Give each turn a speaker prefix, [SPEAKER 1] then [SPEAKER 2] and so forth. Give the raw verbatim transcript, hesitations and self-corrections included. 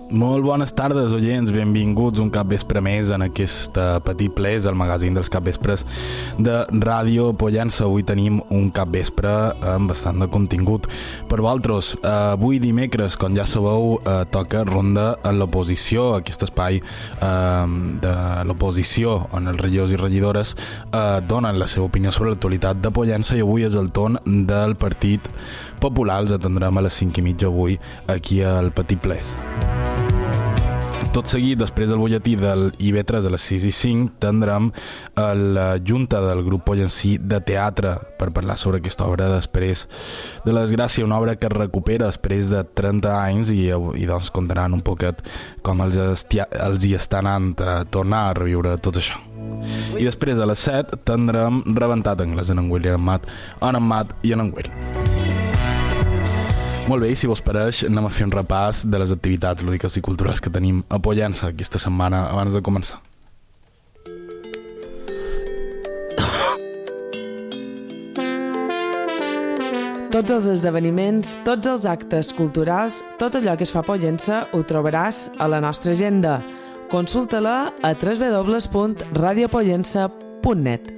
[SPEAKER 1] Molt bones tardes, oients, benvinguts un capvespre més en aquest petit ples, el magazín dels capvespres de Ràdio Pollença. Avui tenim un capvespre amb bastant de contingut per vosaltres. Avui dimecres, com ja sabeu, eh, toca ronda a l'oposició, aquest espai eh, de l'oposició on els regidors i regidores eh, donen la seva opinió sobre l'actualitat de Pollença, i avui és el torn del Partit Popular. Els atendrem a les cinc i mitja avui aquí al Petit Ples. Tot seguit, després del butlletí del I V tres a les sis i cinc, tindrem la junta del grup pollencí de teatre per parlar sobre aquesta obra després de la desgràcia, una obra que es recupera després de trenta anys i, i doncs contaran un poquet com els, estia, els hi està anant a tornar a reviure tot això. I després a les set tindrem Rebentat Anglès en Angüell i en Mat, en Mat i en Angüell. Molt bé, i si vos pareix, anem a fer un repàs de les activitats lúdiques i culturals que tenim a Pollença aquesta setmana abans de començar.
[SPEAKER 2] Tots els esdeveniments, tots els actes culturals, tot allò que es fa a Pollença ho trobaràs a la nostra agenda. Consulta-la a w w w punt radio pollença punt net.